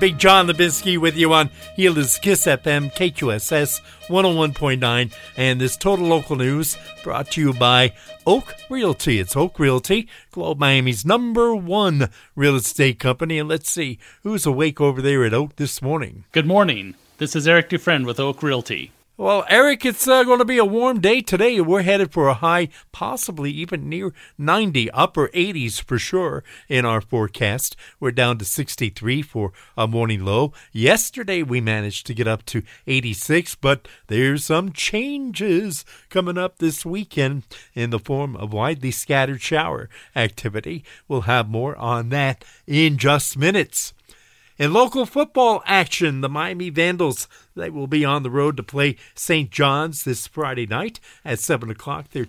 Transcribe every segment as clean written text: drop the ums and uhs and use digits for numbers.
Big John Lubinsky with you on Healers Kiss FM, KQSS 101.9, and this Total Local News brought to you by Oak Realty. It's Oak Realty, Globe Miami's #1 real estate company. And let's see who's awake over there at Oak this morning. Good morning. This is Eric Dufresne with Oak Realty. Well, Eric, it's going to be a warm day today. We're headed for a high, possibly even near 90, upper 80s for sure in our forecast. We're down to 63 for a morning low. Yesterday, we managed to get up to 86, but there's some changes coming up this weekend in the form of widely scattered shower activity. We'll have more on that in just minutes. In local football action, the Miami Vandals, they will be on the road to play St. John's this Friday night at 7 o'clock. They're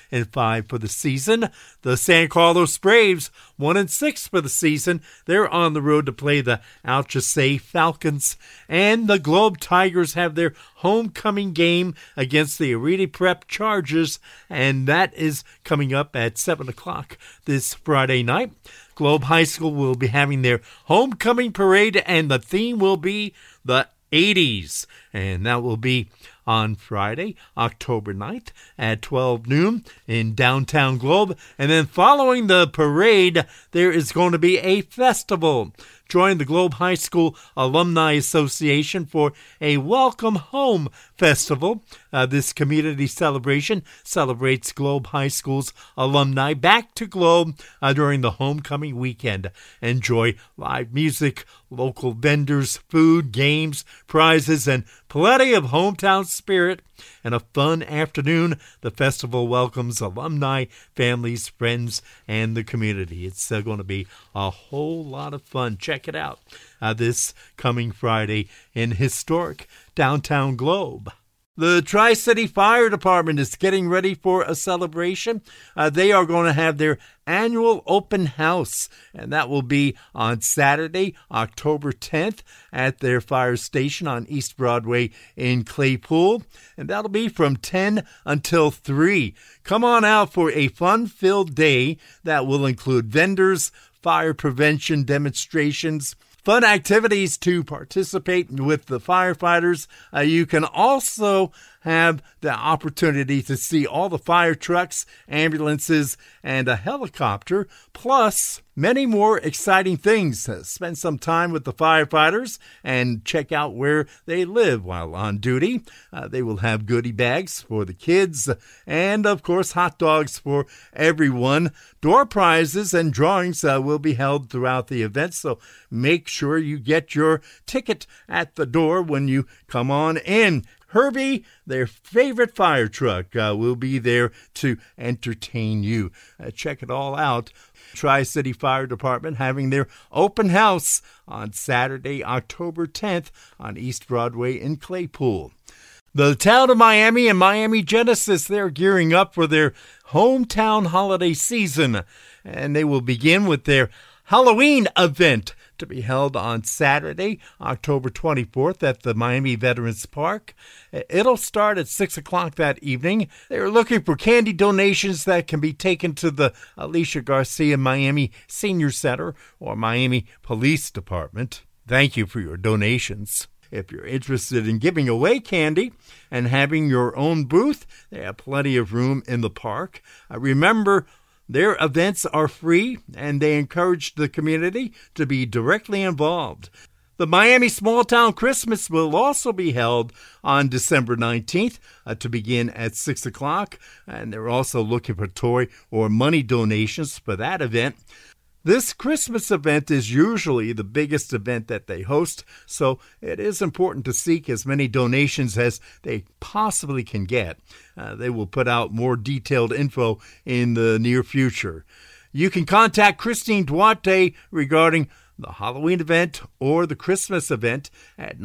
2-5 for the season. The San Carlos Braves, 1-6 for the season. They're on the road to play the Alchese Falcons. And the Globe Tigers have their homecoming game against the Arete Prep Chargers, and that is coming up at 7 o'clock this Friday night. Globe High School will be having their homecoming parade, and the theme will be the 80s. And that will be on Friday, October 9th at 12 noon in downtown Globe. And then following the parade, there is going to be a festival. Join the Globe High School Alumni Association for a Welcome Home Festival. This community celebration celebrates Globe High School's alumni back to Globe during the homecoming weekend. Enjoy live music, local vendors, food, games, prizes, and plenty of hometown spirit. And a fun afternoon. The festival welcomes alumni, families, friends, and the community. It's going to be a whole lot of fun. Check it out this coming Friday in historic downtown Globe. The Tri-City Fire Department is getting ready for a celebration. They are going to have their annual open house, and that will be on Saturday, October 10th at their fire station on East Broadway in Claypool, and that'll be from 10 until 3. Come on out for a fun-filled day that will include vendors, fire prevention demonstrations, fun activities to participate with the firefighters. You can also have the opportunity to see all the fire trucks, ambulances, and a helicopter, plus many more exciting things. Spend some time with the firefighters and check out where they live while on duty. They will have goodie bags for the kids and, of course, hot dogs for everyone. Door prizes and drawings will be held throughout the event, so make sure you get your ticket at the door when you come on in. Herbie, their favorite fire truck, will be there to entertain you. Check it all out. Tri-City Fire Department having their open house on Saturday, October 10th on East Broadway in Claypool. The town of Miami and Miami Genesis, they're gearing up for their hometown holiday season, and they will begin with their Halloween event to be held on Saturday, October 24th at the Miami Veterans Park. It'll start at 6 o'clock that evening. They're looking for candy donations that can be taken to the Alicia Garcia Miami Senior Center or Miami Police Department. Thank you for your donations. If you're interested in giving away candy and having your own booth, they have plenty of room in the park. Remember, their events are free, and they encourage the community to be directly involved. The Miami Small Town Christmas will also be held on December 19th to begin at 6 o'clock, and they're also looking for toy or money donations for that event. This Christmas event is usually the biggest event that they host, so it is important to seek as many donations as they possibly can get. They will put out more detailed info in the near future. You can contact Christine Duarte regarding the Halloween event or the Christmas event at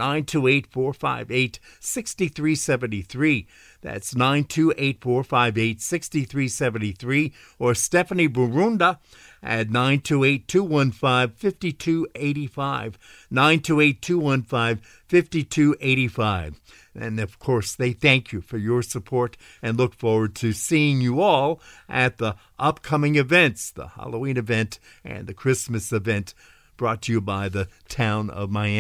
928-458-6373. That's 928-458-6373, or Stephanie Burunda at 928-215-5285, 928-215-5285. And, of course, they thank you for your support and look forward to seeing you all at the upcoming events, the Halloween event and the Christmas event, brought to you by the town of Miami.